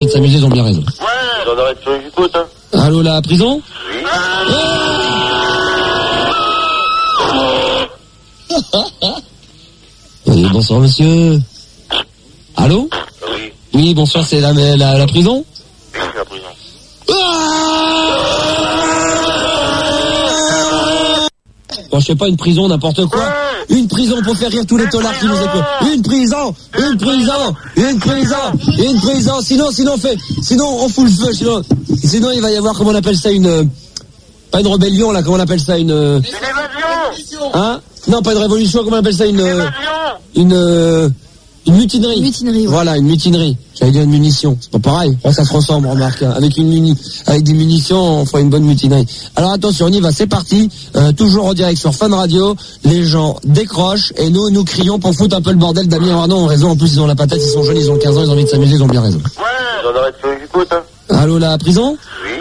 de s'amuser, ils ont bien raison. Ouais, j'en arrête sur une côte, hein. Allô, la prison? Oui. Oui, bonsoir, monsieur. Allô? Oui. Oui, bonsoir, c'est la prison? Oui, la prison. Bon, je sais pas, une prison, n'importe quoi. Une prison pour faire rire tous les tolards qui nous écoutent. Une prison, sinon on fout le feu, sinon il va y avoir, comment on appelle ça, pas une rébellion, là, comment on appelle ça, une évasion! Hein? Non, pas une révolution, comment on appelle ça, une mutinerie. Une mutinerie, ouais. Voilà, une mutinerie. J'allais dire une munition. C'est pas pareil. Oh, ça se ressemble, remarque. Hein. Avec des munitions, on fera une bonne mutinerie. Alors attention, on y va, c'est parti. Toujours en direct sur Fun Radio. Les gens décrochent et nous crions pour foutre un peu le bordel. Damien Arnaud ont raison. En plus, ils ont la patate, ils sont jeunes, ils ont 15 ans, ils ont envie de s'amuser, ils ont bien raison. Ouais, j'en arrête sur une côte, hein. Allô, la prison? Oui.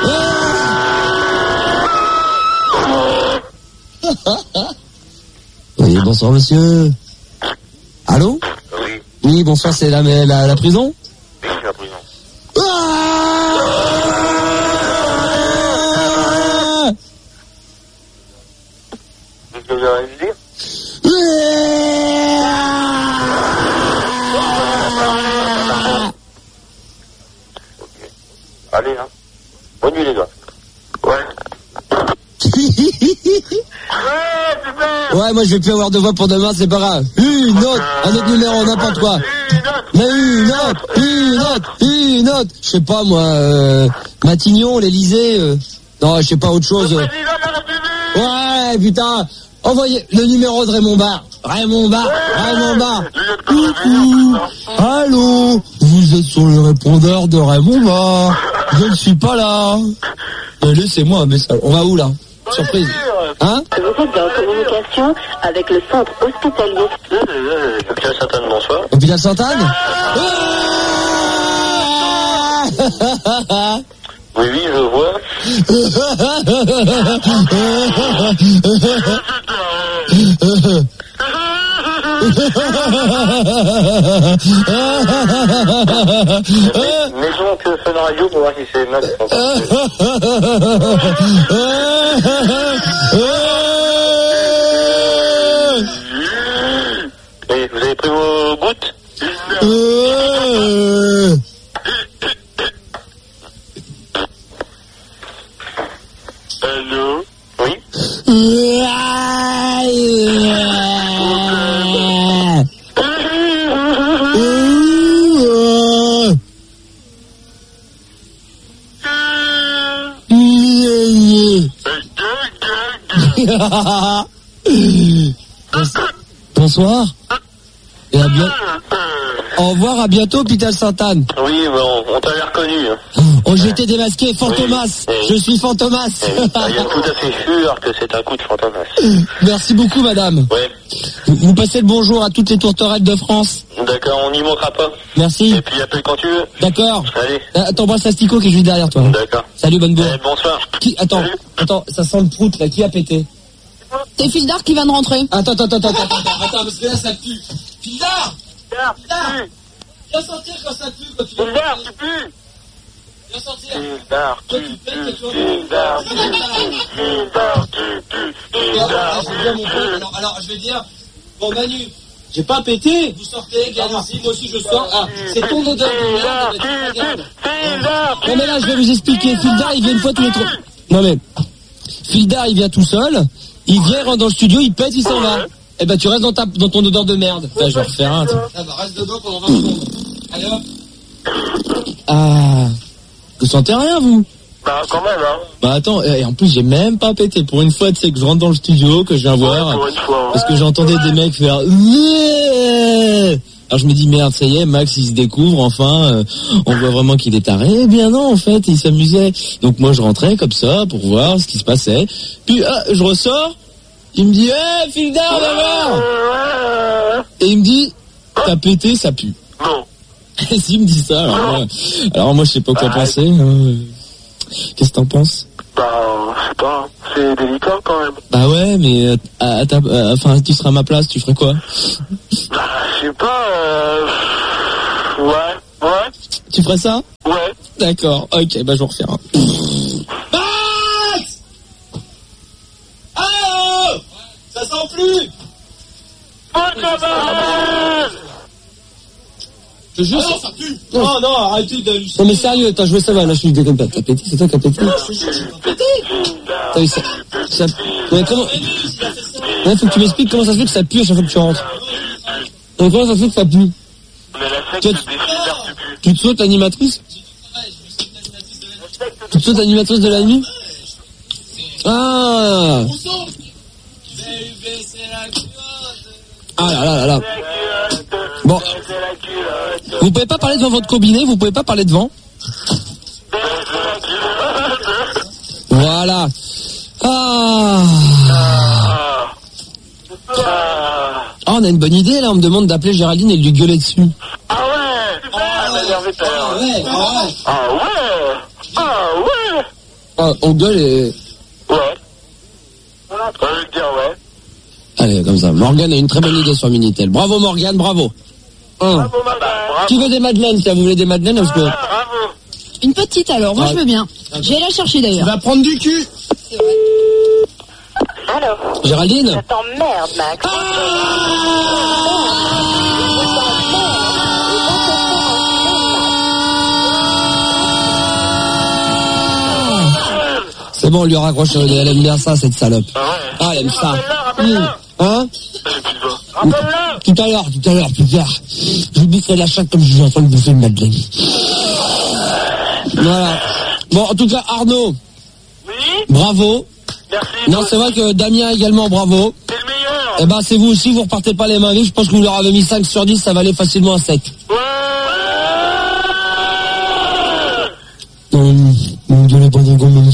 Oui, bonsoir, monsieur. Allô? Oui. Oui, bonsoir, c'est la prison? Oui, la prison. Qu'est-ce que vous avez à me dire? Ok. Allez, hein. Bonne nuit, les gars. Ouais. Ouais, moi je vais plus avoir de voix pour demain, c'est pas grave. Un autre numéro, n'importe quoi. Mais une autre. Je sais pas moi, Matignon, l'Elysée. Non, je sais pas autre chose. Ouais, putain. Envoyez le numéro de Raymond Barre. Coucou. Allô. Vous êtes sur le répondeur de Raymond Barre. Je ne suis pas là. Laissez-moi un message. On va où là? Surprise. Hein? Vous êtes en communication avec le centre hospitalier. Hôpital Sainte-Anne, bonsoir. Hôpital Sainte-Anne? Oui, je vois. Mettons que Fun Radio pour voir si c'est mal. Et vous avez pris vos gouttes? Allô? Oui? Bonsoir. Et au revoir, à bientôt, Hôpital Sainte-Anne. Oui, bon, on t'avait reconnu. Oh, j'ai été démasqué, Fantomas. Oui. Je suis Fantomas. Il est tout à fait sûr que c'est un coup de Fantomas. Merci beaucoup, madame. Ouais. Vous passez le bonjour à toutes les tourterettes de France. D'accord, on n'y manquera pas. Merci. Et puis appelle quand tu veux. D'accord. Allez. T'embrasses Astico qui est juste derrière toi. D'accord. Salut, bonne bourre. Bonsoir. Attends, ça sent le prout là, qui a pété? C'est Fildar qui vient de rentrer. Attends, parce que là ça pue. Fildar! Viens sortir quand ça pue, quand tu viens. Fildar, tu pues! Viens sortir. Fildar, tu pues. Alors, je vais dire, bon Manu, j'ai pas pété, vous sortez, garde ici, moi aussi je sors. Ah, c'est ton odeur de merde. Non mais là, je vais vous expliquer. Fildar, il vient une fois tous les trois. Non mais, Fildar, il vient tout seul. Il vient, rentre dans le studio, il pète, il s'en va. Eh ben, tu restes dans ton odeur de merde. Là, je vais refaire un. Ah bah, reste dedans pendant 20 secondes. Allez hop. Ah. Vous sentez rien, vous? Bah, quand même, hein. Bah, attends, et en plus, j'ai même pas pété. Pour une fois, tu sais, que je rentre dans le studio, que je viens voir. Pour une fois. Parce que j'entendais des mecs faire. Alors, je me dis, merde, ça y est, Max, il se découvre, enfin, on voit vraiment qu'il est taré. Eh bien non, en fait, il s'amusait. Donc, moi, je rentrais comme ça, pour voir ce qui se passait. Puis, je ressors. Il me dit, Fildar, viens voir. Et il me dit, t'as pété, ça pue. Non. Et s'il me dit ça, alors moi, je sais pas quoi penser. Qu'est-ce que t'en penses? Bah, je sais pas, c'est délicat quand même. Bah ouais, mais enfin, tu seras à ma place, tu ferais quoi? Bah, je sais pas, ouais. Tu ferais ça? Ouais. D'accord, ok, bah je vais refaire un. Max! Allô! Ça sent plus! Je jure, ça pue! Non, non, arrêtez de... Non mais sérieux, attends, je veux savoir, là je suis déconne pas. T'as pété, c'est toi qui as pété? Je te jure, j'ai pas pété! T'as vu ça? Mais comment... Ouais, faut que tu m'expliques comment ça se fait que ça pue à chaque fois que tu rentres. Donc comment ça se fait que ça pue? Tu te sautes animatrice? Tu te sautes animatrice de la nuit? Ah! Ah là là là là. Bon. Vous pouvez pas parler devant votre combiné, vous pouvez pas parler devant. Voilà. Ah. Ah, on a une bonne idée là, on me demande d'appeler Géraldine et de lui gueuler dessus. Ah ouais. Ah ouais. Ah ouais. Ah ouais. Ah, on gueule et... Ouais. On va dire ouais. Allez, comme ça. Morgane a une très bonne idée sur Minitel. Bravo Morgane, bravo. Bravo, madame. Qui veut des madeleines, si vous voulez des madeleines, parce que... Bravo. Une petite alors, moi je veux bien. J'ai la chercher Tu d'ailleurs. vas prendre du cul. Alors, Géraldine? ça t'emmerde, Max. C'est bon, on lui raccroche, elle aime bien ça, cette salope. Ah, elle aime ça. Hein? Tout à l'heure, plus tard. Je boufferai la chatte comme je suis en train de bouffer une madeleine. Voilà. Bon, en tout cas, Arnaud. Oui. Bravo. Merci. Non, c'est vrai que Damien également, bravo. C'est le meilleur. Eh ben, c'est vous aussi, vous repartez pas les mains vides. Je pense que vous leur avez mis 5 sur 10, ça valait facilement un 7. Ouais. Non, de la bande gomme.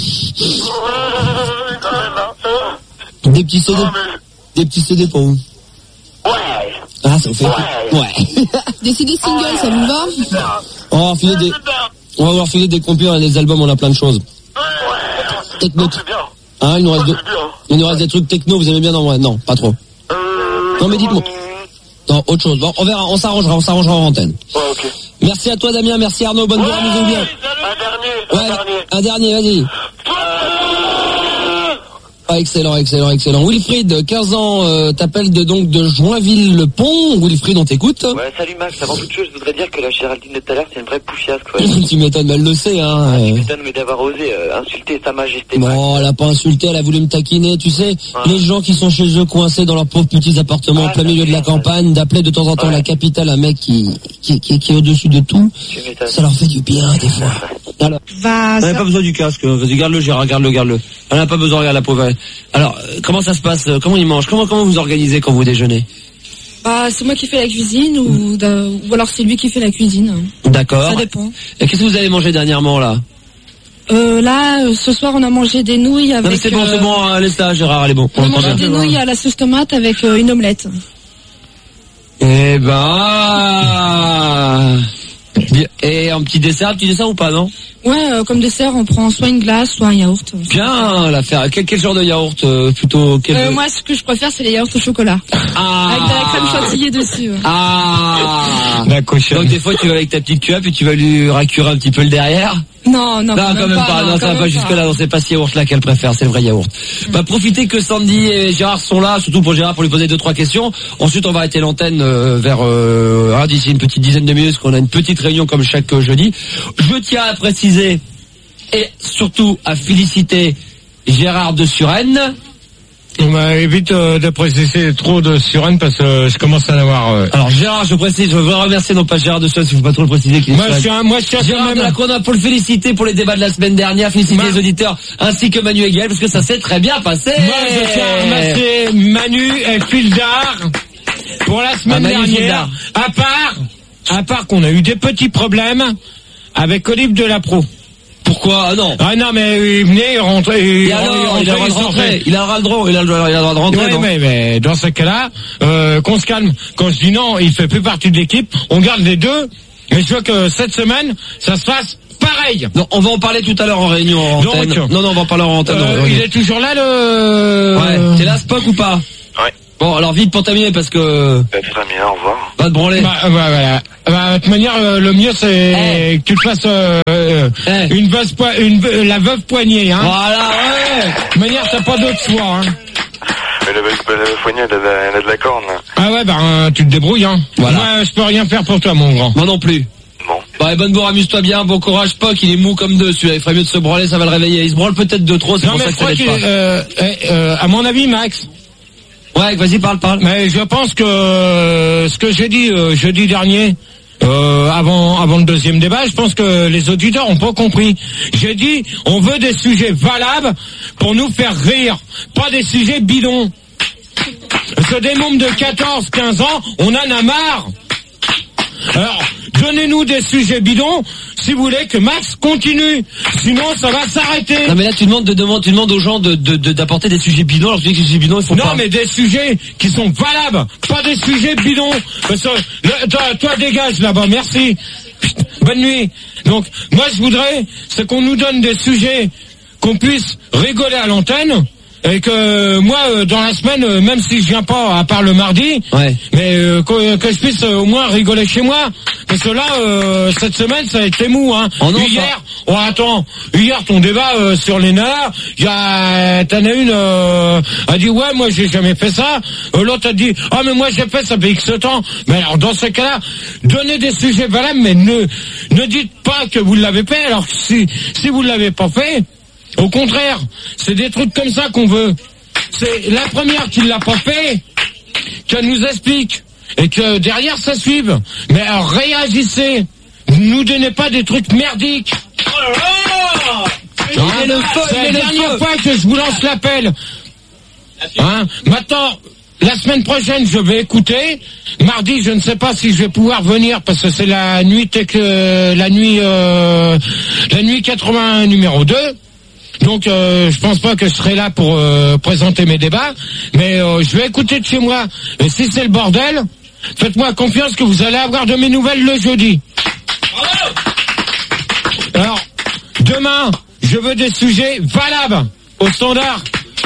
Des petits CD. Des petits CD pour vous. Ouais. Ah, ça vous fait. Ouais. Des CD singles, ça vous va? On va filer des. On va voir filer des compilés, des albums, on a plein de choses. Techno. C'est bien. Hein, il nous reste des trucs techno, vous aimez bien? Non, ouais, non, pas trop. Non, mais dites-moi. Non, autre chose. Bon, on verra, on s'arrangera en antenne. Ouais, ok. Merci à toi, Damien, merci Arnaud, bonne journée, amusez-vous bien. Un dernier, vas-y. Ah, excellent. Wilfried, 15 ans, t'appelles donc de Joinville-le-Pont. Wilfried, on t'écoute. Ouais, salut Max. Avant toute chose, je voudrais dire que la Géraldine de tout à l'heure, c'est une vraie poufiasse, quoi. Tu m'étonnes, mais elle le sait, hein. Tu m'étonnes, mais d'avoir osé insulter Sa Majesté. Bon, elle a pas insulté, elle a voulu me taquiner, tu sais. Les gens qui sont chez eux coincés dans leurs pauvres petits appartements en plein milieu de la campagne, d'appeler de temps en temps la capitale un mec qui est au-dessus de tout, ça leur fait du bien, des fois. Alors, on n'a pas besoin du casque, vas-y, garde-le, Gérard, garde-le. Elle n'a pas besoin, regarde la pauvre. Alors, comment ça se passe? Comment ils mangent? Comment vous organisez quand vous déjeunez? Bah, c'est moi qui fais la cuisine ou alors c'est lui qui fait la cuisine. D'accord. Ça dépend. Et qu'est-ce que vous avez mangé dernièrement, là? Ce soir, on a mangé des nouilles avec... Non, mais c'est bon, laisse ça, Gérard, elle est bon. On a mangé des nouilles à la sauce tomate avec une omelette. Eh ben... Et un petit dessert ou pas, non? Ouais, comme dessert, on prend soit une glace, soit un yaourt. Bien, l'affaire. Quel genre de yaourt plutôt moi, ce que je préfère, c'est les yaourts au chocolat. Ah. Avec de la crème chantilly dessus. Ah. La cochonne. Donc des fois, tu vas avec ta petite culotte et tu vas lui racurer un petit peu le derrière. Non, quand même pas. Non, ça va pas jusque là. Non, c'est pas ce yaourt-là qu'elle préfère, c'est le vrai yaourt. Bah, profitez que Sandy et Gérard sont là, surtout pour Gérard, pour lui poser 2-3 questions. Ensuite, on va arrêter l'antenne vers d'ici une petite dizaine de minutes, parce qu'on a une petite réunion comme chaque jeudi. Je tiens à préciser et surtout à féliciter Gérard de Suresnes. On m'évite de préciser trop de Suresnes parce que je commence à en avoir... Alors Gérard, je précise, je veux remercier non pas Gérard de Suresnes, il ne faut pas trop le préciser qu'il est Moi, je suis Gérard de la Corona pour le féliciter pour les débats de la semaine dernière, féliciter les auditeurs ainsi que Manu et Gaël parce que ça s'est très bien passé. Moi, je tiens à remercier Manu et Fildar pour la semaine dernière. À part qu'on a eu des petits problèmes avec Olive Delapro. Pourquoi? Ah non. Ah non, mais il venait, il rentrait. Il a le droit de rentrer. Il a le droit de rentrer. Oui, mais dans ce cas-là, qu'on se calme. Quand je dis non, il fait plus partie de l'équipe. On garde les deux. Mais je veux que cette semaine, ça se fasse pareil. Non, on va en parler tout à l'heure en réunion en antenne. Non, on va en parler en antenne. Il est toujours là, le... Ouais. T'es là, Spock, ou pas? Ouais. Bon, alors vite pour terminer parce que... Très bien, au revoir. Va te branler. Voilà. De toute manière, le mieux c'est que tu te fasses la veuve poignée, hein. Voilà, ouais. De toute manière, t'as pas d'autre choix, hein. Mais le foignet, elle a de la corne. Ah ouais, tu te débrouilles, hein. Voilà. Moi, je peux rien faire pour toi, mon grand. Moi non plus. Bon. Bah, bonne bourre, amuse-toi bien, bon courage, Poc, il est mou comme deux, celui-là, il ferait mieux de se branler, ça va le réveiller. Il se branle peut-être de trop, c'est pour ça que ça l'aide pas. À mon avis, Max. Ouais, vas-y, parle. Mais je pense que ce que j'ai dit jeudi dernier, avant le deuxième débat, je pense que les auditeurs ont pas compris. J'ai dit, on veut des sujets valables pour nous faire rire, pas des sujets bidons. Parce que des mômes de 14, 15 ans, on en a marre. Alors, donnez-nous des sujets bidons si vous voulez que Max continue. Sinon, ça va s'arrêter. Non, mais là, tu demandes aux gens d'apporter des sujets bidons. Alors, tu dis que les sujets bidons, ils font pas. Non, mais des sujets qui sont valables, pas des sujets bidons. Parce que, toi, dégage là-bas, merci. Bonne nuit. Donc, moi, je voudrais, c'est qu'on nous donne des sujets qu'on puisse rigoler à l'antenne. Et que moi, dans la semaine, même si je viens pas, à part le mardi, ouais. Mais que je puisse au moins rigoler chez moi. Parce que là, cette semaine, ça a été mou, hein. Oh non, Hier, ton débat sur les nerfs, t'en as une, a dit ouais, moi j'ai jamais fait ça. L'autre a dit mais moi j'ai fait ça fait X temps. Mais alors dans ce cas-là, donnez des sujets valables, mais ne dites pas que vous l'avez fait. Alors si vous l'avez pas fait. Au contraire, c'est des trucs comme ça qu'on veut. C'est la première qui l'a pas fait, qu'elle nous explique, et que derrière ça suive. Mais alors réagissez, nous donnez pas des trucs merdiques. Oh là là, c'est la dernière fois que je vous lance l'appel. Hein, maintenant, la semaine prochaine, je vais écouter. Mardi, je ne sais pas si je vais pouvoir venir parce que c'est la nuit 80 numéro 2. Donc je pense pas que je serai là pour présenter mes débats, mais je vais écouter de chez moi. Et si c'est le bordel, faites-moi confiance que vous allez avoir de mes nouvelles le jeudi. Alors, demain, je veux des sujets valables au standard.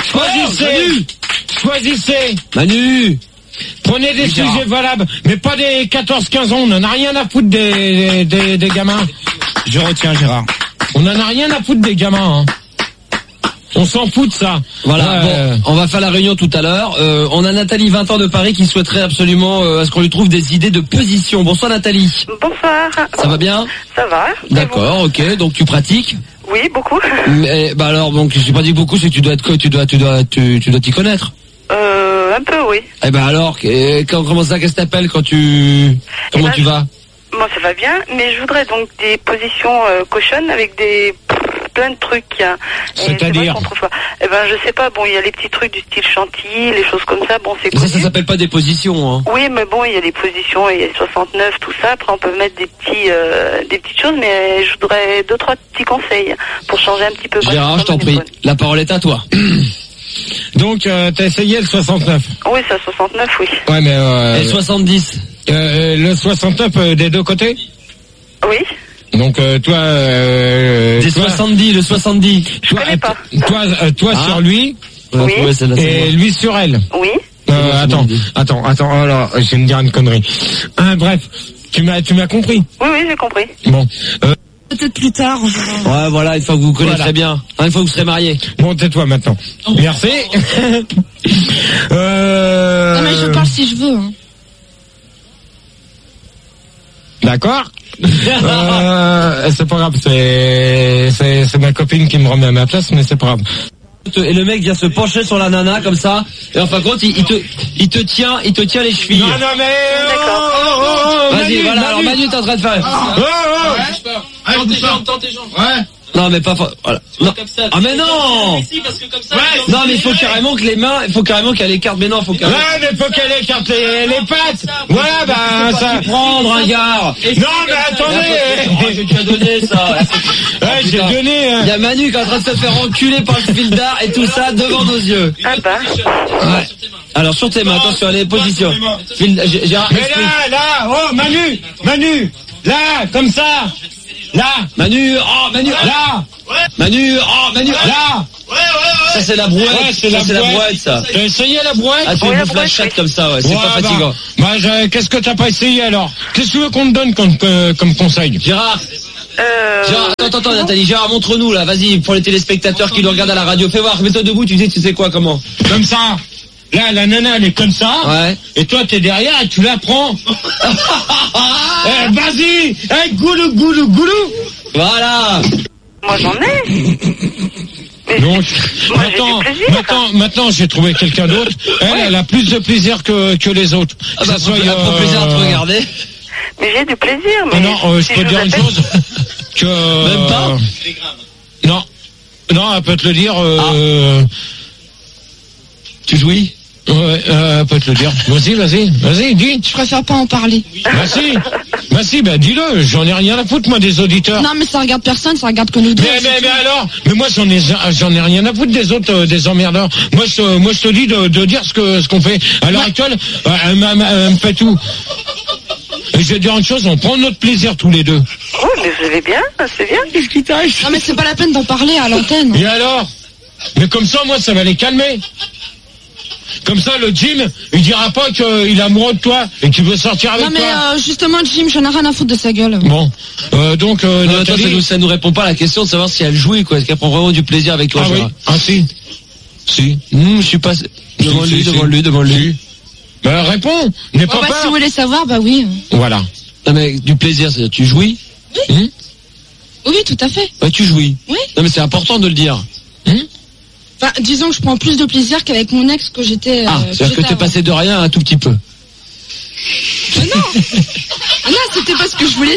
Choisissez. Manu. Prenez des sujets valables, mais pas des 14-15 ans. On en a rien à foutre des gamins. Je retiens, Gérard. On en a rien à foutre des gamins, hein. On s'en fout de ça. Voilà, bon, on va faire la réunion tout à l'heure. On a Nathalie, 20 ans de Paris, qui souhaiterait absolument à ce qu'on lui trouve des idées de position. Bonsoir Nathalie. Bonsoir. Ça va bien? Ça va. D'accord, ok. Donc tu pratiques? Oui, beaucoup. Mais bah alors, donc je pratique beaucoup, c'est que tu dois t'y connaître. Un peu, oui. Eh ben alors, comment ça, qu'est-ce que t'appelles quand comment tu vas? Moi, ça va bien, mais je voudrais donc des positions cochonnes avec plein de trucs. C'est-à-dire? Eh ben, je sais pas, bon, il y a les petits trucs du style chantilly, les choses comme ça, bon, c'est cool. Ça s'appelle pas des positions, hein. Oui, mais bon, il y a des positions, il y a 69, tout ça, après on peut mettre des petites choses, mais je voudrais 2-3 petits conseils pour changer un petit peu. Gérard, je t'en prie, la parole est à toi. Donc, t'as essayé le 69? Oui, c'est à 69, oui. Ouais, mais et le 70? Le 69 des deux côtés? Oui. Donc toi des 70, le 70. Je connais pas. Toi sur lui, oui. Et lui sur elle. Oui. Attends. Oh là, je vais me dire une connerie. Bref, tu m'as compris. Oui, j'ai compris. Bon. Peut-être plus tard. Ouais, voilà, une fois que vous connaissez bien. Une fois que vous serez mariés. Bon, tais-toi maintenant. Merci. Non mais je parle si je veux. Hein. D'accord. C'est pas grave, c'est ma copine qui me remet à ma place, mais c'est pas grave. Et le mec vient se pencher sur la nana comme ça, et en fin de compte il te tient les chevilles. Non mais vas-y, Manu, voilà, alors Manu t'es en train de faire. Tends tes jambes. Ouais. Non mais pas voilà. Non. Ah mais non. Non mais il faut carrément que les mains, il faut carrément qu'elle écarte. Mais non, faut carrément. Ouais, mais faut qu'elle écarte les pattes. Voilà, bah ça. Prendre un gars. Non mais attendez. J'ai déjà donné ça. Ouais, j'ai donné. Il y a Manu qui est en train de se faire enculer par le fil d'art et tout ça devant nos yeux. Ah bah. Ouais. Alors sur tes mains, attention, les positions. Mais là, oh Manu, là, comme ça. Là, Manu, là. Ouais. Manu, là. Ouais. Ça c'est la brouette. Ouais, c'est la brouette, ça. T'as essayé la brouette? Ah, tu fais une flashette comme ça, ouais. C'est pas fatigant. Qu'est-ce que t'as pas essayé alors? Qu'est-ce que tu veux qu'on te donne comme conseil? Gérard, attends, Nathalie. Gérard, montre-nous, là. Vas-y, pour les téléspectateurs qui nous regardent à la radio. Fais voir, mets-toi debout, tu sais quoi, comment? Comme ça. Là, la nana, elle est comme ça. Ouais. Et toi, t'es derrière et tu la prends. Vas-y. Goulou. Voilà. Moi, j'en ai. Donc, maintenant, j'ai trouvé quelqu'un d'autre. Elle a plus de plaisir que les autres. Ah bah, elle prend plaisir à te regarder. Mais j'ai du plaisir. Mais non, je peux te dire une chose. Même pas. Non, elle peut te le dire. Tu jouis? Ouais, elle peut te le dire. Vas-y, dis. Je préfère pas en parler. Bah si, dis-le. J'en ai rien à foutre, moi, des auditeurs. Non, mais ça regarde personne, ça regarde que nous deux. Mais alors? Mais moi, j'en ai rien à foutre des autres, des emmerdeurs. Moi, je te dis de dire ce qu'on fait. À l'heure actuelle, elle me fait tout. Et je vais te dire une chose, on prend notre plaisir tous les deux. Oh, mais vous allez bien, c'est bien. Qu'est-ce qui t'arrive? Non, mais c'est pas la peine d'en parler à l'antenne. Et alors? Mais comme ça, moi, ça va les calmer. Comme ça, le Jim, il dira pas qu'il est amoureux de toi et qu'il veut sortir avec toi. Non, mais justement, Jim, j'en ai rien à foutre de sa gueule. Bon, donc, Nathalie... ça nous répond pas à la question de savoir si elle jouit, quoi. Est-ce qu'elle prend vraiment du plaisir avec toi, Gérard? Ah si. Je suis pas... Devant lui. Bah, réponds. N'aie pas peur. Si vous voulez savoir, oui. Voilà. Non, mais du plaisir, c'est-à-dire, tu jouis? Oui. Oui, tout à fait. Ouais, tu jouis. Oui. Non, mais c'est important de le dire. Enfin, disons que je prends plus de plaisir qu'avec mon ex que j'étais. C'est-à-dire que t'es passé de rien à un tout petit peu. Mais non. Non, c'était pas ce que je voulais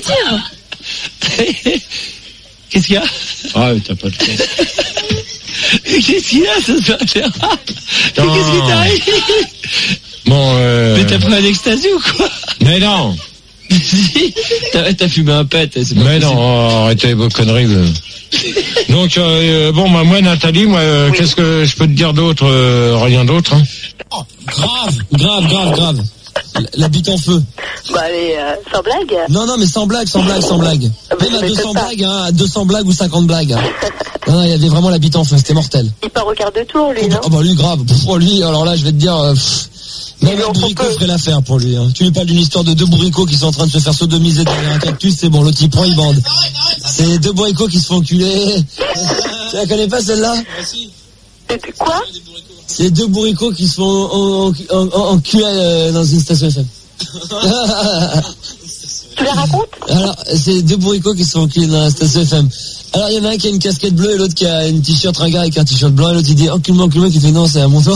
dire. Qu'est-ce qu'il y a? Ah, t'as pas de chance. Qu'est-ce qu'il y a ce soir, Gérard? Qu'est-ce qui t'arrive? Bon, Mais t'as pris un ecstasy ou quoi? Mais non. Si, t'as fumé un pet. Mais non, arrêtez vos conneries. Donc, moi, Nathalie, qu'est-ce que je peux te dire d'autre? Rien d'autre. Hein. Oh, grave. La bite en feu. Bah, allez, sans blague. Non, mais sans blague. Même à 200 blagues, à 200 blagues ou 50 blagues. Non, il y avait vraiment la bite en feu, c'était mortel. Il part au quart de tour, lui, non? Ah bah lui, grave. Pour lui, alors là, je vais te dire... Même un bourricot ferait l'affaire pour lui. Hein. Tu lui parles d'une histoire de deux bourricots qui sont en train de se faire sodomiser derrière un cactus, c'est bon, l'autre il prend, il bande. C'est deux bourricots qui se font enculer. Tu la connais pas celle-là? C'est quoi? C'est deux bourricots qui se font enculer dans une station FM. Tu la racontes? Alors, c'est deux bourricots qui se font enculer dans la station FM. Alors, il y en a un qui a une casquette bleue et l'autre qui a une t-shirt ringard avec un t-shirt blanc et l'autre il dit encule-moi, qui fait non, c'est à mon tour.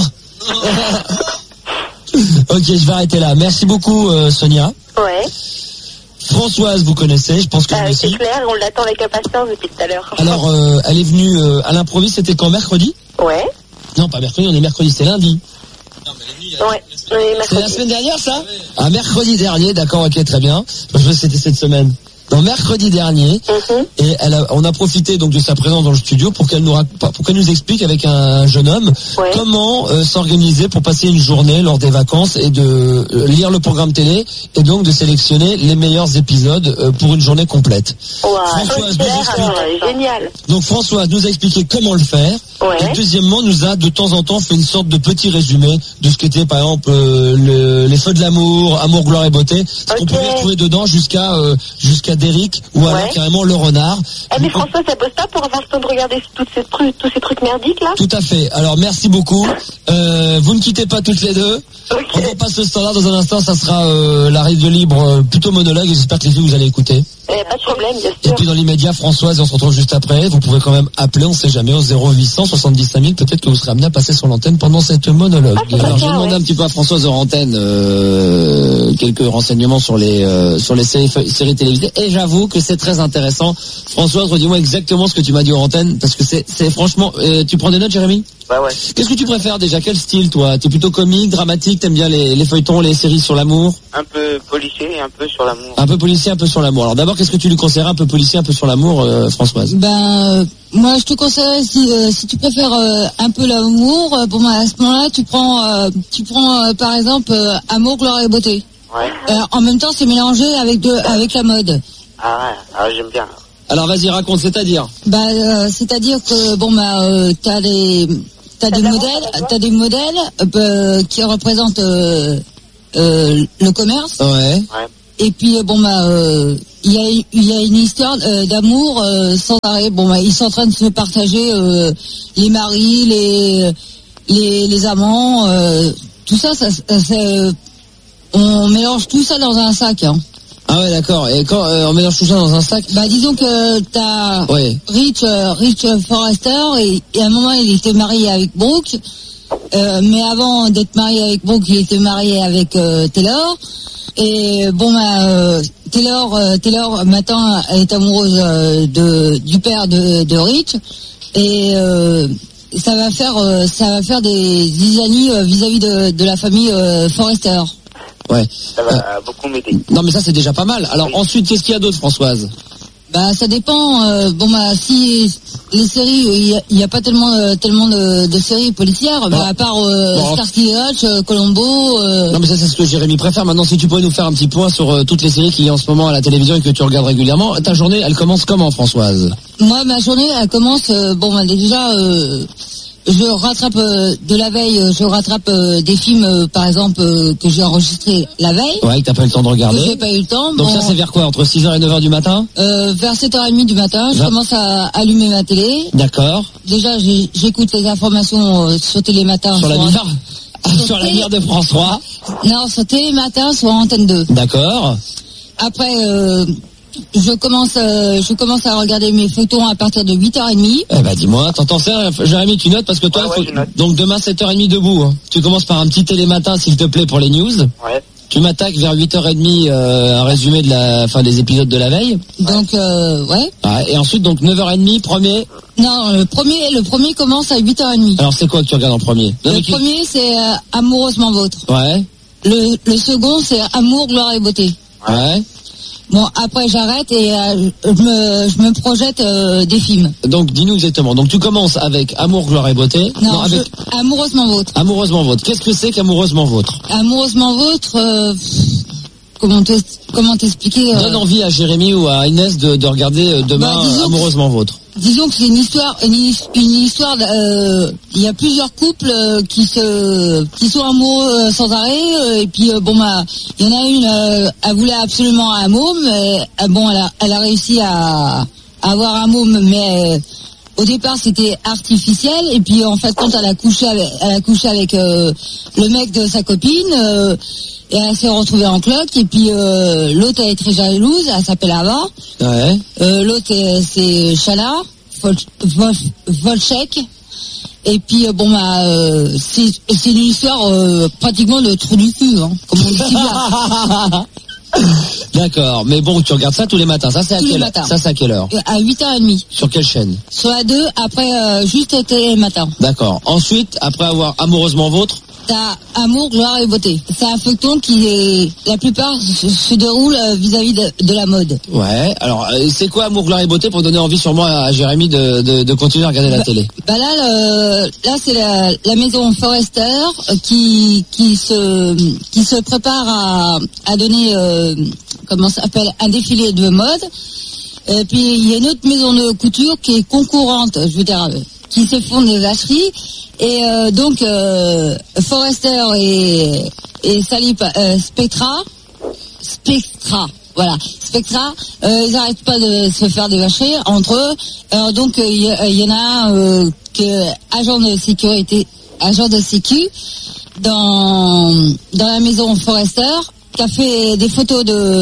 Ok, je vais arrêter là. Merci beaucoup, Sonia. Ouais. Françoise, vous connaissez, je pense que vous aussi. C'est clair, on l'attend avec impatience depuis tout à l'heure. Alors, elle est venue à l'improviste, c'était quand, mercredi? Ouais. Non, pas mercredi, on est mercredi, c'est lundi. Non, mais la nuit, ouais, on est mercredi. C'est la semaine dernière, ça? Ah, mercredi dernier, d'accord, ok, très bien. Je vois que c'était cette semaine. Non, mercredi dernier, et on a profité donc de sa présence dans le studio pour qu'elle nous explique avec un jeune homme comment s'organiser pour passer une journée lors des vacances et de lire le programme télé et donc de sélectionner les meilleurs épisodes pour une journée complète. Françoise nous explique. Génial. Donc Françoise nous a expliqué comment le faire. Et deuxièmement, nous a de temps en temps fait une sorte de petit résumé de ce qu'était par exemple les feux de l'amour, amour, gloire et beauté, ce qu'on pouvait retrouver dedans jusqu'à Derrick ou alors carrément le renard. Mais François, ça bosse pas pour avoir le temps de regarder tous ces trucs merdiques là? Tout à fait. Alors merci beaucoup. Vous ne quittez pas toutes les deux. On repasse le standard dans un instant, ça sera la radio libre plutôt monologue et j'espère que les filles vous allez écouter. Pas de problème, bien sûr. Et puis dans l'immédiat, Françoise, on se retrouve juste après. Vous pouvez quand même appeler, on sait jamais, au 0800 70 5000. Peut-être que vous serez amené à passer sur l'antenne pendant cette monologue. Alors j'ai demandé un petit peu à Françoise hors antenne quelques renseignements sur les séries télévisées. Et j'avoue que c'est très intéressant. Françoise, redis-moi exactement ce que tu m'as dit hors antenne, parce que c'est franchement... tu prends des notes, Jérémy? Ouais. Qu'est-ce que tu préfères déjà? Quel style, toi? T'es plutôt comique, dramatique? T'aimes bien les feuilletons, les séries sur l'amour? Un peu policier et un peu sur l'amour. Un peu policier, un peu sur l'amour. Alors d'abord, qu'est-ce que tu lui conseillerais? Un peu policier, un peu sur l'amour, Françoise? Moi, je te conseillerais si tu préfères un peu l'amour, à ce moment-là, tu prends par exemple amour, gloire et beauté. Ouais. En même temps, c'est mélangé avec la mode. Ah ouais, j'aime bien. Alors vas-y, raconte, c'est-à-dire? C'est-à-dire que t'as t'as des modèles qui représentent le commerce. Ouais. Et puis il y a une histoire d'amour sans arrêt. Ils sont en train de se partager les maris, les amants, tout ça, on mélange tout ça dans un sac. Hein. Ah ouais, d'accord. Et quand on mélange tout ça dans un sac, disons que t'as Rich Forrester et à un moment il était marié avec Brooke, mais avant d'être marié avec Brooke, il était marié avec Taylor. Et Taylor maintenant est amoureuse du père de Rich et ça va faire des zizanies vis-à-vis de la famille Forrester. Ouais. Ça va beaucoup m'aider. Non mais ça c'est déjà pas mal. Alors ensuite, qu'est-ce qu'il y a d'autre, Françoise? Ça dépend. Si les séries, il y a pas tellement de séries policières, à part Starsky Hutch, Columbo. Non mais ça c'est ce que Jérémy préfère. Maintenant, si tu pourrais nous faire un petit point sur toutes les séries qu'il y a en ce moment à la télévision et que tu regardes régulièrement. Ta journée, elle commence comment, Françoise? Moi, ma journée, elle commence. Déjà. Je rattrape de la veille, des films, par exemple, que j'ai enregistrés la veille. Ouais, que t'as pas eu le temps de regarder. Que j'ai pas eu le temps. Donc ça, c'est vers quoi? Entre 6h et 9h du matin? Vers 7h30 du matin, je commence à allumer ma télé. D'accord. Déjà, j'écoute les informations sur Télématin. Sur la mire? Sur la mire de France 3? Non, sur Télématin, sur Antenne 2. D'accord. Après, je commence à regarder mes photos à partir de 8h30. Dis-moi, t'entends ça, Jérémy, tu notes parce que toi, donc demain 7h30 debout. Hein. Tu commences par un petit Télématin, s'il te plaît, pour les news. Ouais. Tu m'attaques vers 8h30, un résumé des épisodes de la veille. Donc, ouais. Et ensuite, donc 9h30, premier. Non, le premier commence à 8h30. Alors, c'est quoi que tu regardes en premier? Premier, c'est Amoureusement Vôtre. Ouais. Le second, c'est Amour, Gloire et Beauté. Ouais. Bon, après j'arrête et je me projette des films. Donc dis-nous exactement. Donc tu commences avec Amour, Gloire et Beauté. Non, avec Amoureusement Vôtre. Amoureusement Vôtre. Qu'est-ce que c'est qu'Amoureusement Vôtre? Amoureusement Vôtre, comment t'expliquer Donne envie à Jérémy ou à Inès de regarder demain Amoureusement Vôtre. Disons que c'est une histoire. Il y a plusieurs couples qui sont amoureux sans arrêt. Et puis il y en a une. Elle voulait absolument un môme. Elle a réussi à avoir un môme, mais au départ c'était artificiel. Et puis en fait, quand elle a couché avec le mec de sa copine. Et elle s'est retrouvée en cloque, et puis l'autre elle est très jalouse, elle s'appelle Ava. Ouais. L'autre c'est Chala, Volchek. Et puis c'est une histoire pratiquement de trou du cul, hein, comme on dit si bien. D'accord, mais bon, tu regardes ça tous les matins. Ça c'est à quelle heure? Ça c'est à quelle heure? À 8h30. Sur quelle chaîne? Sur la 2, après juste Télématin. D'accord. Ensuite, après avoir Amoureusement Vôtre, t'as Amour, Gloire et Beauté. C'est un feuilleton la plupart se déroule vis-à-vis de la mode. Ouais. Alors, c'est quoi Amour, Gloire et Beauté pour donner envie sûrement à Jérémy de continuer à regarder la télé? Là c'est la maison Forrester qui se prépare à donner comment ça s'appelle, un défilé de mode. Et puis il y a une autre maison de couture qui est concurrente, je veux dire, qui se font des vacheries. Et donc Forrester et Sally Spectra, voilà, Spectra, ils n'arrêtent pas de se faire des vacheries entre eux. Alors donc il y en a un agent de sécu dans la maison Forrester qui a fait des photos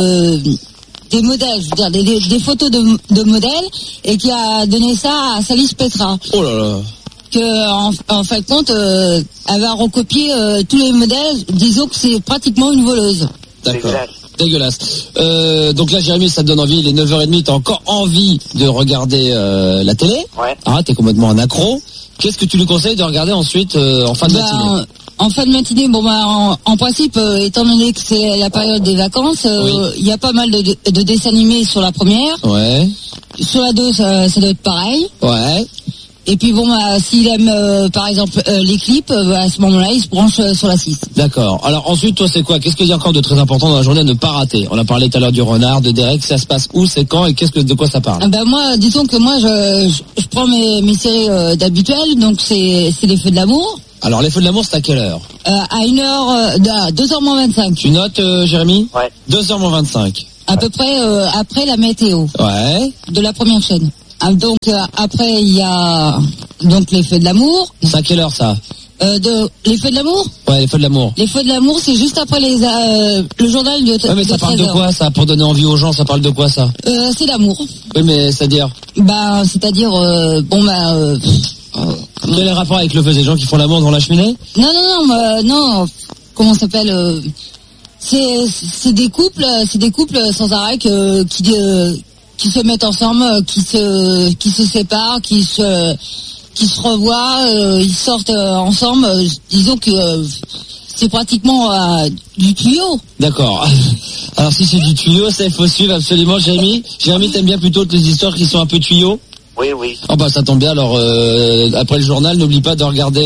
des modèles, je veux dire des photos de modèles, et qui a donné ça à Sally Spectra. Oh là là. En fin de compte, elle va recopier tous les modèles. Disons que c'est pratiquement une voleuse. D'accord. Dégueulasse. Donc là, Jérémy, ça te donne envie. Il est 9h30, t'as encore envie de regarder la télé. Ouais. T'es complètement un accro. Qu'est-ce que tu lui conseilles de regarder ensuite en fin de matinée? En fin de matinée, en principe, étant donné que c'est la période des vacances, il y a pas mal de dessins animés sur la première. Ouais. Sur la 2, ça doit être pareil. Ouais. Et puis bon, s'il aime par exemple les clips, à ce moment-là, il se branche sur la 6. D'accord. Alors ensuite, toi, c'est quoi? Qu'est-ce qu'il y a encore de très important dans la journée à ne pas rater? On a parlé tout à l'heure du renard, de Derek. Ça se passe où? C'est quand? Et de quoi ça parle? Moi, disons que moi, je prends mes séries d'habituelles. Donc c'est les Feux de l'amour. Alors les Feux de l'amour, c'est à quelle heure? À 2h25. Tu notes, Jérémy? Ouais. 2h25. À peu près après la météo. Ouais. De la première chaîne. Donc après il y a donc les Feux de l'amour. C'est à quelle heure ça? Les Feux de l'amour? Ouais, les Feux de l'amour. Les Feux de l'amour, c'est juste après le journal de. Ouais, mais ça parle de 13h. quoi ça? Pour donner envie aux gens, ça parle de quoi ça? C'est l'amour. Oui, mais c'est-à-dire? C'est-à-dire Quel est le rapport avec le feu? Des gens qui font l'amour devant la cheminée? Non. Comment ça s'appelle? C'est des couples sans arrêt qui se mettent ensemble, qui se séparent, qui se revoient, ils sortent ensemble. Disons que c'est pratiquement du tuyau. D'accord. Alors si c'est du tuyau, ça il faut suivre absolument, Jérémy. Jérémy, t'aimes bien plutôt les histoires qui sont un peu tuyaux? Oui. Oh ça tombe bien. Alors après le journal, n'oublie pas de regarder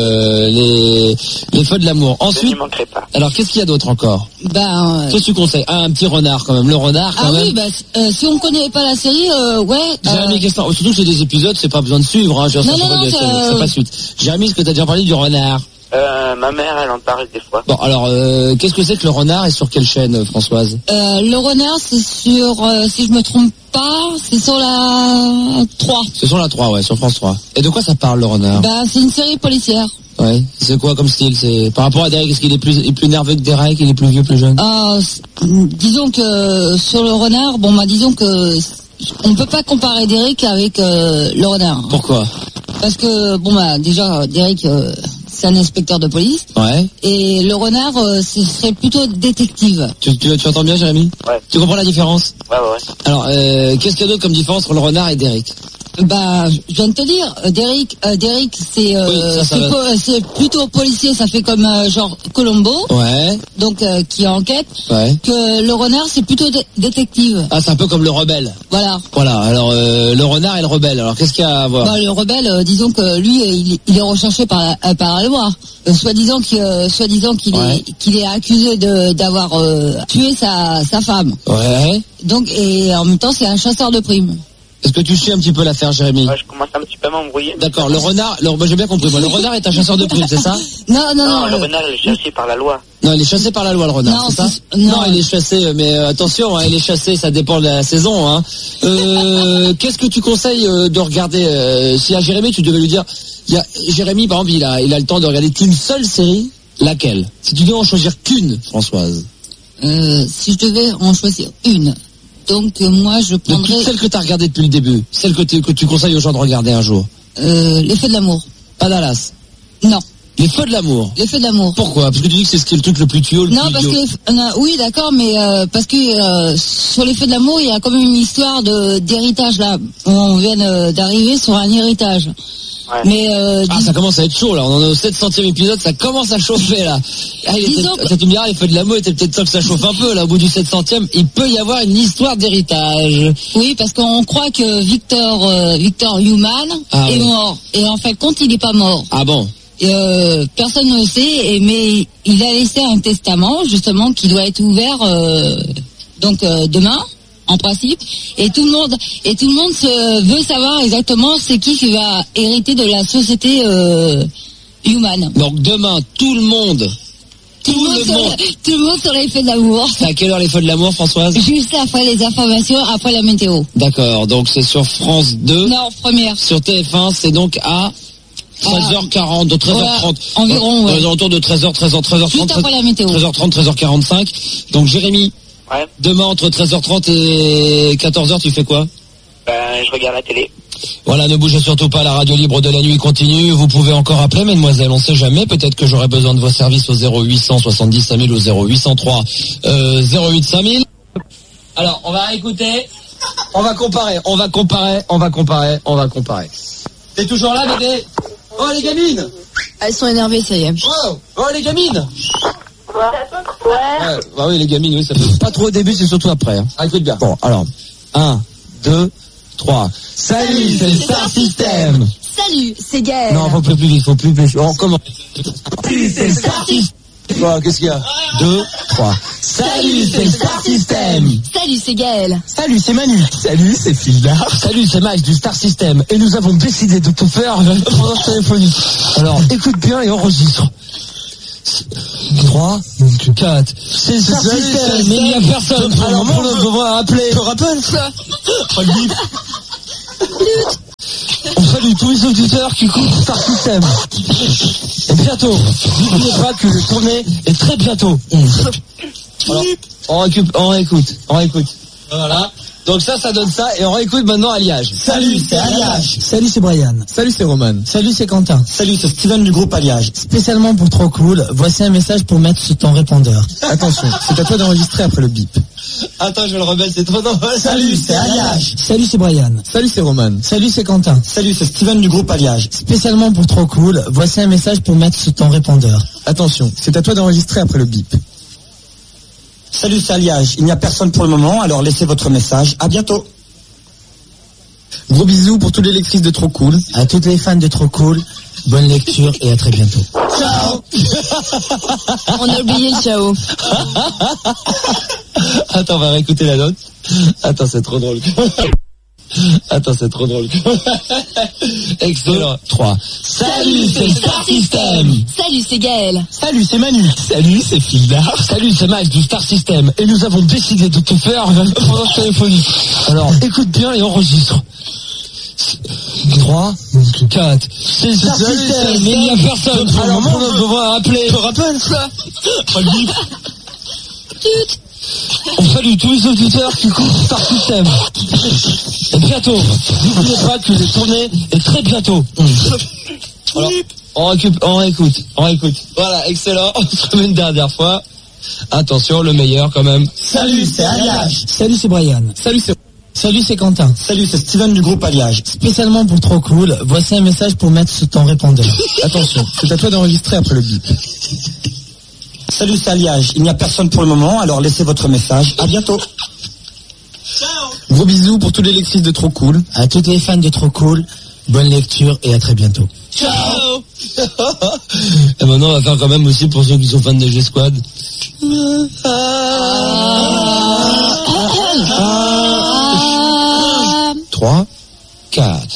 les Feux de l'amour. Ensuite, je n'y manquerai pas. Alors qu'est-ce qu'il y a d'autre encore? Qu'est-ce que tu conseilles? Un petit renard quand même. Le renard quand même. Oui, si on connaît pas la série, ouais. Jérémy, surtout que c'est des épisodes, c'est pas besoin de suivre. Hein. C'est pas suite. Jérémy, est-ce que t'as déjà parlé du renard? Ma mère, elle en parle des fois. Bon, alors, qu'est-ce que c'est que le renard et sur quelle chaîne, Françoise? Le renard, c'est sur, si je me trompe pas, c'est sur la 3. C'est sur la 3, ouais, sur France 3. Et de quoi ça parle, le renard? C'est une série policière. Ouais. C'est quoi comme style? C'est par rapport à Derek, est-ce qu'il est plus nerveux que Derek? Il est plus vieux, plus jeune? Disons que sur le renard, disons que on peut pas comparer Derek avec le renard. Pourquoi? Parce que déjà Derek c'est un inspecteur de police. Ouais. Et le renard ce serait plutôt détective. Tu entends bien, Jérémy? Ouais. Tu comprends la différence? Ouais. Alors qu'est-ce qu'il y a d'autre comme différence entre le renard et Derek? Je viens de te dire, Derek, c'est c'est plutôt policier, ça fait comme genre Colombo. Ouais. Donc qui enquête. Ouais. Que le renard, c'est plutôt détective. Ah, c'est un peu comme le rebelle. Voilà. Alors le renard et le rebelle. Alors qu'est-ce qu'il y a à voir? Le rebelle, disons que lui, il est recherché par la loi. Soi-disant qu'il est accusé d'avoir tué sa femme. Ouais. Donc et en même temps, c'est un chasseur de primes. Est-ce que tu suis un petit peu l'affaire, Jérémy? Ouais, je commence un petit peu à m'embrouiller. D'accord, le renard, j'ai bien compris. Le renard est un chasseur de primes, c'est ça? Non. Le renard, il est chassé par la loi. Non, il est chassé par la loi, le renard, c'est ça? Non, il est chassé, mais attention, il est chassé, ça dépend de la saison. Hein. Qu'est-ce que tu conseilles de regarder? Si à Jérémy, tu devais lui dire, Jérémy, par exemple, il a le temps de regarder qu'une seule série, laquelle? Si tu devais en choisir qu'une, Françoise. Si je devais en choisir une. Donc moi je prendrais... Celle que tu as regardée depuis le début, celle que tu conseilles aux gens de regarder un jour. Les Feux de l'amour. Pas Dallas? Non. Les Feux de l'amour? Les Feux de l'amour. Pourquoi? Parce que tu dis que c'est le truc le plus tuyau, oui, d'accord, mais parce que sur les Feux de l'amour, il y a quand même une histoire d'héritage là. On vient d'arriver sur un héritage. Ouais. Mais ça commence à être chaud là, on en est au 700e épisode, ça commence à chauffer là. Ça tu me diras, les Feux de l'amour était peut-être temps que ça chauffe un peu là, au bout du 700e, il peut y avoir une histoire d'héritage. Oui, parce qu'on croit que Victor Human est mort. Et en fait, compte, il n'est pas mort. Ah bon? Personne ne le sait, mais il a laissé un testament justement qui doit être ouvert demain. En principe, et tout le monde veut savoir exactement c'est qui va hériter de la société Human. Donc demain, tout le monde sur les Feux de l'amour. C'est à quelle heure les Feux de l'amour, Françoise? Juste après les informations, après la météo. D'accord, donc c'est sur France 2. Non, première. Sur TF1, c'est donc à 13h40, de 13h30. Environ, ouais. Autour de 13h30. Juste après la météo. 13h30, 13h45. Donc Jérémy. Ouais. Demain, entre 13h30 et 14h, tu fais quoi? Je regarde la télé. Voilà, ne bougez surtout pas, la radio libre de la nuit continue. Vous pouvez encore appeler, mesdemoiselles, on sait jamais. Peut-être que j'aurai besoin de vos services au 0800 70 5000 ou 0803 08 5000. Alors, on va écouter. On va comparer. T'es toujours là, bébé? Oh, les gamines! Elles sont énervées, ça y est. Oh, les gamines! Ouais. Bah oui, les gamines, oui, ça fait pas trop au début, c'est surtout après. Hein. Ah, écoute bien. Bon, alors, 1, 2, 3. Salut, c'est le Star System. Salut, c'est Gaël. Non, faut plus vite, faut plus vite. On recommence. Salut, c'est le Star System. Quoi, qu'est-ce qu'il y a? 2, 3. Salut, c'est le Star System. Salut, c'est Gaël. Salut, c'est Manu. Salut, c'est Phildar. Salut, c'est Max du Star System. Et nous avons décidé de te faire pendant ce téléphonique. Alors, écoute bien et enregistre. 3, 4. C'est le Star System, mais il n'y a personne. Alors, on va appeler. Tu te rappelles ça? On salue tous les auditeurs qui écoutent Star System. Et bientôt, n'oubliez pas que le tournée est très bientôt. Alors, on réécoute. Voilà. Donc ça donne ça, et on réécoute maintenant Alliage. Salut, c'est Alliage. Salut, c'est Brian. Salut, c'est Roman. Salut, c'est Quentin. Salut, c'est Steven du groupe Alliage. Spécialement pour Trop Cool, voici un message pour mettre sur ton répondeur. Attention, c'est à toi d'enregistrer après le bip. Attends, je vais le remettre, c'est trop drôle. Salut, c'est Alliage. Salut, c'est Brian. Salut, c'est Roman. Salut, c'est Quentin. Salut, c'est Steven du groupe Alliage. Spécialement pour Trop Cool, voici un message pour mettre sur ton répondeur. Attention, c'est à toi d'enregistrer après le bip. Salut, c'est Alliage. Il n'y a personne pour le moment, alors laissez votre message. À bientôt. Gros bisous pour tous les lectrices de Trop Cool. À toutes les fans de Trop Cool, bonne lecture et à très bientôt. Ciao. On a oublié le ciao. Attends, on va réécouter la note. Attends, c'est trop drôle. Excellent. 3. Salut, c'est le Star System. Salut, c'est Gaël. Salut, c'est Manu. Salut, c'est Phildar. Salut, c'est Max du Star System. Et nous avons décidé de te faire pendant ce téléphonique. Alors, écoute bien et enregistre. 3, 4. C'est le Star System, mais il n'y a personne. Alors, on va appeler. Tu te rappelles ça? On salue tous les auditeurs qui écoutent Star System. Et bientôt, n'oubliez pas que le tournée est très bientôt. Alors, on réécoute. Voilà, excellent. On se remet une dernière fois. Attention, le meilleur quand même. Salut, c'est Alliage. Salut, c'est Brian. Salut, c'est Quentin. Salut, c'est Steven du groupe Alliage. Spécialement pour Trop Cool, voici un message pour mettre sur ton répondeur. Attention, c'est à toi d'enregistrer après le bip. Salut, c'est Alliage. Il n'y a personne pour le moment, alors laissez votre message. À bientôt. Ciao. Gros bisous pour tous les lectrices de Trop Cool. À toutes les fans de Trop Cool, bonne lecture et à très bientôt. Ciao. Et maintenant, on va faire quand même aussi pour ceux qui sont fans de G-Squad. 3, 4.